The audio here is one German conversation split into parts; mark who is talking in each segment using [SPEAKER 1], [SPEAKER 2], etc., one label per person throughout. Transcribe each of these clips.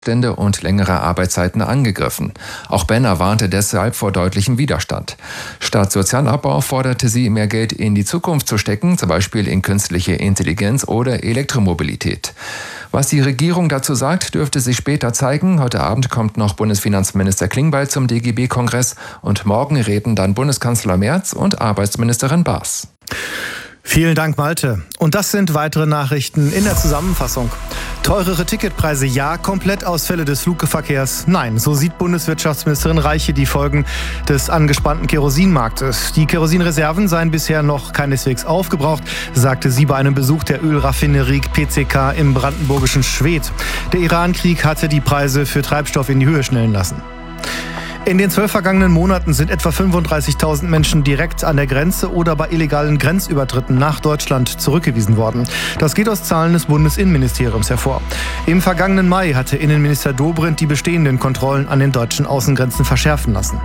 [SPEAKER 1] und längere Arbeitszeiten angegriffen. Auch Benner warnte deshalb vor deutlichem Widerstand. Statt Sozialabbau forderte sie, mehr Geld in die Zukunft zu stecken, zum Beispiel in künstliche Intelligenz oder Elektromobilität. Was die Regierung dazu sagt, dürfte sich später zeigen. Heute Abend kommt noch Bundesfinanzminister Klingbeil zum DGB-Kongress und morgen reden dann Bundeskanzler Merz und Arbeitsministerin Baas.
[SPEAKER 2] Vielen Dank, Malte. Und das sind weitere Nachrichten in der Zusammenfassung. Teurere Ticketpreise ja, Komplettausfälle des Flugverkehrs nein. So sieht Bundeswirtschaftsministerin Reiche die Folgen des angespannten Kerosinmarktes. Die Kerosinreserven seien bisher noch keineswegs aufgebraucht, sagte sie bei einem Besuch der Ölraffinerie PCK im brandenburgischen Schwedt. Der Iran-Krieg hatte die Preise für Treibstoff in die Höhe schnellen lassen. In den 12 vergangenen Monaten sind etwa 35.000 Menschen direkt an der Grenze oder bei illegalen Grenzübertritten nach Deutschland zurückgewiesen worden. Das geht aus Zahlen des Bundesinnenministeriums hervor. Im vergangenen Mai hatte Innenminister Dobrindt die bestehenden Kontrollen an den deutschen Außengrenzen verschärfen lassen.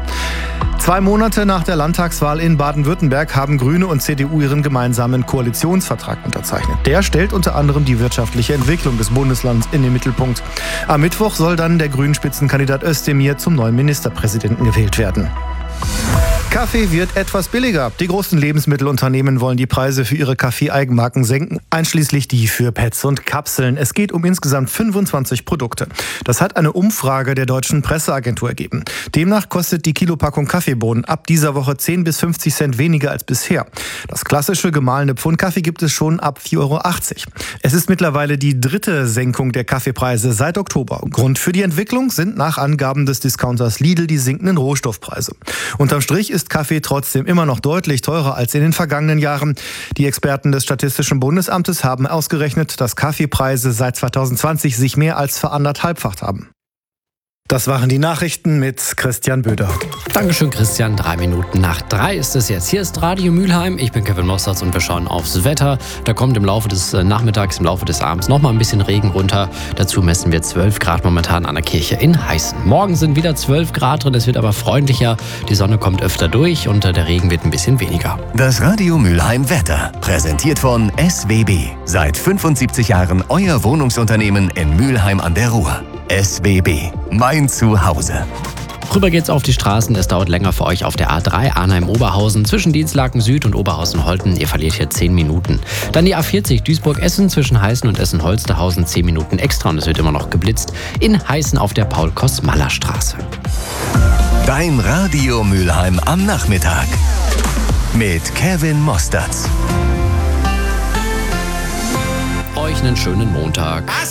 [SPEAKER 2] 2 Monate nach der Landtagswahl in Baden-Württemberg haben Grüne und CDU ihren gemeinsamen Koalitionsvertrag unterzeichnet. Der stellt unter anderem die wirtschaftliche Entwicklung des Bundeslands in den Mittelpunkt. Am Mittwoch soll dann der Grünen-Spitzenkandidat Özdemir zum neuen Ministerpräsidenten gewählt werden. Kaffee wird etwas billiger. Die großen Lebensmittelunternehmen wollen die Preise für ihre Kaffee-Eigenmarken senken, einschließlich die für Pads und Kapseln. Es geht um insgesamt 25 Produkte. Das hat eine Umfrage der Deutschen Presseagentur ergeben. Demnach kostet die Kilopackung Kaffeebohnen ab dieser Woche 10 bis 50 Cent weniger als bisher. Das klassische gemahlene Pfund Kaffee gibt es schon ab 4,80 Euro. Es ist mittlerweile die 3. Senkung der Kaffeepreise seit Oktober. Grund für die Entwicklung sind nach Angaben des Discounters Lidl die sinkenden Rohstoffpreise. Unterm Strich ist Kaffee trotzdem immer noch deutlich teurer als in den vergangenen Jahren. Die Experten des Statistischen Bundesamtes haben ausgerechnet, dass Kaffeepreise seit 2020 sich mehr als veranderthalbfacht haben. Das waren die Nachrichten mit Christian Böder.
[SPEAKER 3] Dankeschön, Christian. 3 Minuten nach 3 ist es jetzt. Hier ist Radio Mülheim. Ich bin Kevin Mosserz und wir schauen aufs Wetter. Da kommt im Laufe des Nachmittags, im Laufe des Abends noch mal ein bisschen Regen runter. Dazu messen wir 12 Grad momentan an der Kirche in Heißen. Morgen sind wieder 12 Grad drin. Es wird aber freundlicher. Die Sonne kommt öfter durch und der Regen wird ein bisschen weniger.
[SPEAKER 4] Das Radio Mülheim Wetter. Präsentiert von SWB. Seit 75 Jahren euer Wohnungsunternehmen in Mülheim an der Ruhr. SWB. Mein Zuhause.
[SPEAKER 3] Rüber geht's auf die Straßen. Es dauert länger für euch auf der A3 Arnheim-Oberhausen zwischen Dienstlaken Süd und Oberhausen-Holten. Ihr verliert hier 10 Minuten. Dann die A40 Duisburg-Essen zwischen Heißen und Essen-Holsterhausen 10 Minuten extra und es wird immer noch geblitzt. In Heißen auf der Paul-Koss-Maller-Straße.
[SPEAKER 4] Dein Radio Mülheim am Nachmittag. Mit Kevin Mosserz.
[SPEAKER 3] Euch einen schönen Montag.